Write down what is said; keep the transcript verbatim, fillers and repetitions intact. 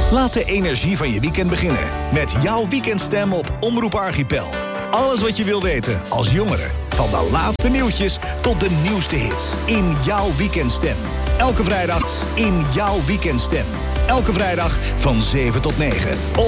Laat de energie van je weekend beginnen met jouw weekendstem op Omroep Archipel. Alles wat je wil weten als jongere. Van de laatste nieuwtjes tot de nieuwste hits. In jouw weekendstem. Elke vrijdag in jouw weekendstem. Elke vrijdag van zeven tot negen.